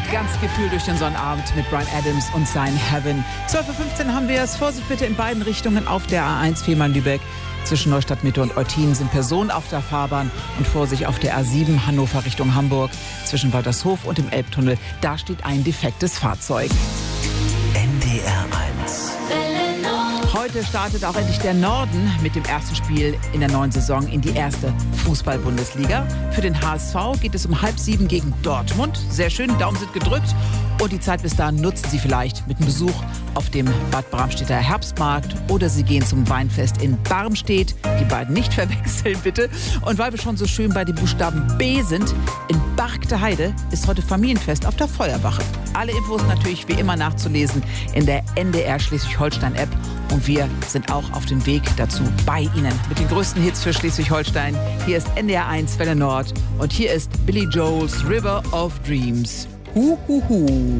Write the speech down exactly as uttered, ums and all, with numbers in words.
ganz gefühlt durch den Sonnabend mit Bryan Adams und sein Heaven. zwölf Uhr fünfzehn haben wir es. Vorsicht bitte in beiden Richtungen auf der A eins Fehmarn-Lübeck. Zwischen Neustadt Mitte und Eutin sind Personen auf der Fahrbahn und Vorsicht auf der A sieben Hannover Richtung Hamburg. Zwischen Waltershof und dem Elbtunnel, da steht ein defektes Fahrzeug. N D R eins. Heute startet auch endlich der Norden mit dem ersten Spiel in der neuen Saison in die erste Fußball-Bundesliga. Für den H S V geht es um halb sieben gegen Dortmund. Sehr schön, Daumen sind gedrückt. Und die Zeit bis dahin nutzen Sie vielleicht mit einem Besuch auf dem Bad Bramstedter Herbstmarkt oder Sie gehen zum Weinfest in Barmstedt. Die beiden nicht verwechseln, bitte. Und weil wir schon so schön bei den Buchstaben B sind, in Bargteheide ist heute Familienfest auf der Feuerwache. Alle Infos natürlich wie immer nachzulesen in der N D R Schleswig-Holstein-App. Und wir sind auch auf dem Weg dazu bei Ihnen mit den größten Hits für Schleswig-Holstein. Hier ist N D R eins Welle Nord und hier ist Billy Joel's River of Dreams. Hu, hu, hu.